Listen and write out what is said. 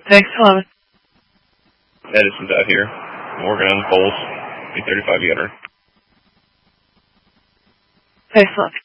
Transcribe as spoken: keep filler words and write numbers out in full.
Thanks, eleven. Edison's out here. I'm working on the poles. B thirty-five, you got her. Thanks, eleven.